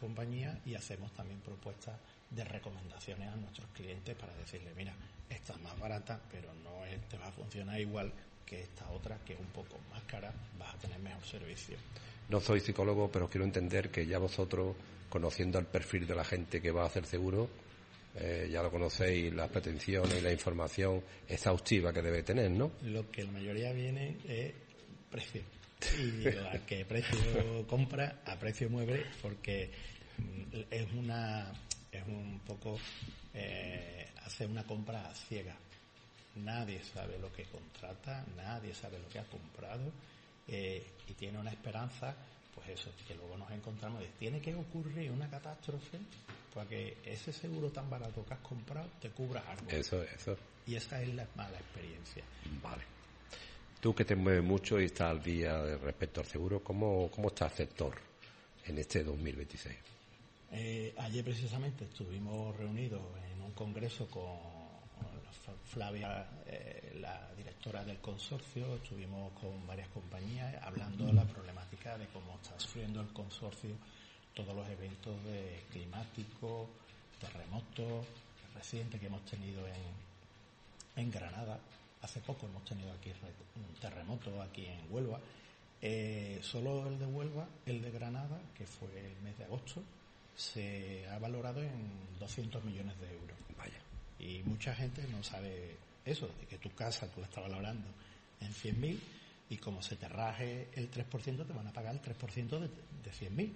compañías y hacemos también propuestas de recomendaciones a nuestros clientes para decirle, mira, esta es más barata, pero no te va a funcionar igual que esta otra, que es un poco más cara, vas a tener mejor servicio. No soy psicólogo, pero quiero entender que ya vosotros, conociendo el perfil de la gente que va a hacer seguro, ya lo conocéis, las pretensiones y la información exhaustiva que debe tener, ¿no? Lo que la mayoría viene es precio. Y la que precio compra, a precio mueve, porque es un poco hacer una compra ciega. Nadie sabe lo que contrata, nadie sabe lo que ha comprado, y tiene una esperanza, pues eso, que luego nos encontramos de tiene que ocurrir una catástrofe para que ese seguro tan barato que has comprado te cubra algo. Eso. Y esa es la mala experiencia. Vale. Tú que te mueves mucho y estás al día respecto al seguro, ¿cómo está el sector en este 2026? Ayer precisamente estuvimos reunidos en un congreso con Flavia, la directora del consorcio. Estuvimos con varias compañías hablando de la problemática de cómo está sufriendo el consorcio todos los eventos climáticos, terremotos recientes que hemos tenido en Granada. Hace poco hemos tenido aquí un terremoto aquí en Huelva. Solo el de Huelva, el de Granada, que fue el mes de agosto, se ha valorado en 200 millones de euros. Vaya. Y mucha gente no sabe eso, de que tu casa tú la estás valorando en 100.000 y como se te raje el 3%, te van a pagar el 3% de 100.000.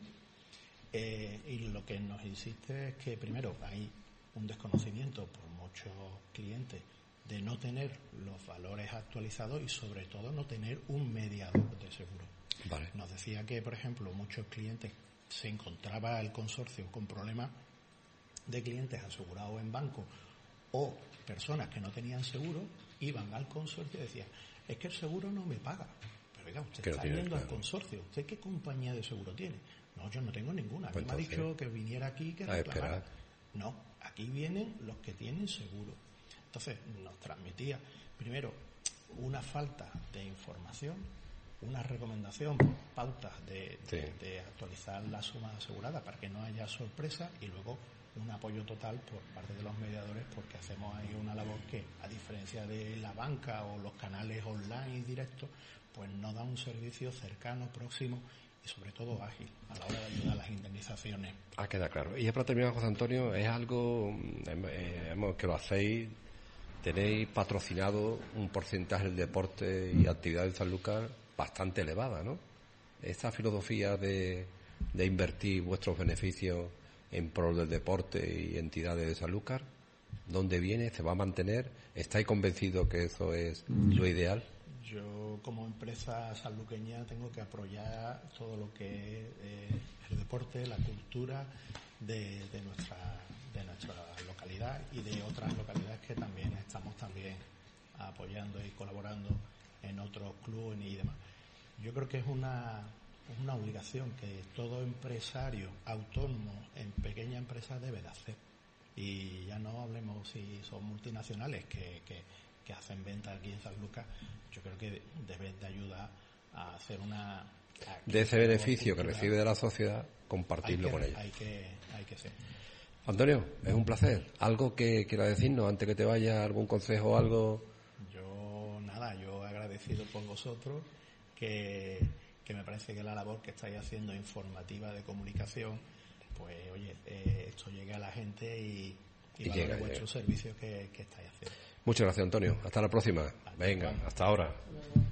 Y lo que nos insiste es que primero hay un desconocimiento por muchos clientes de no tener los valores actualizados y sobre todo no tener un mediador de seguro. Vale. Nos decía que, por ejemplo, muchos clientes se encontraba el consorcio con problemas de clientes asegurados en banco o personas que no tenían seguro, iban al consorcio y decían, es que el seguro no me paga. Pero oiga, usted está yendo al consorcio, ¿usted qué compañía de seguro tiene? No, yo no tengo ninguna. Pues me ha dicho que viniera aquí que reclamara. No, aquí vienen los que tienen seguro. Entonces nos transmitía, primero, una falta de información, una recomendación, pautas de actualizar la suma asegurada para que no haya sorpresa, y luego un apoyo total por parte de los mediadores, porque hacemos ahí una labor que, a diferencia de la banca o los canales online directos, pues no da un servicio cercano, próximo y sobre todo ágil a la hora de ayudar a las indemnizaciones. Queda claro. Y ya para terminar, José Antonio, es algo que lo hacéis, tenéis patrocinado un porcentaje del deporte y actividad de Sanlúcar bastante elevada, ¿no? Esta filosofía de invertir vuestros beneficios en pro del deporte y entidades de Sanlúcar, ¿dónde viene? ¿Se va a mantener? ¿Estáis convencidos que eso es lo ideal? Yo, como empresa sanluqueña, tengo que apoyar todo lo que es el deporte, la cultura de nuestra localidad y de otras localidades que también estamos apoyando y colaborando en otros clubes y demás. Yo creo que es una obligación que todo empresario autónomo en pequeña empresa debe de hacer. Y ya no hablemos si son multinacionales que hacen ventas aquí en Sanlúcar. Yo creo que deben de ayudar a hacer de ese beneficio que recibe de la sociedad, compartirlo con ella. Hay que ser. Antonio, es un placer. ¿Algo que quiera decirnos antes que te vaya? ¿Algún consejo o algo? Yo agradecido por vosotros, que me parece que la labor que estáis haciendo informativa de comunicación, pues oye, esto llegue a la gente y valore vuestros servicios que estáis haciendo. Muchas gracias, Antonio. Hasta la próxima. Venga, hasta ahora.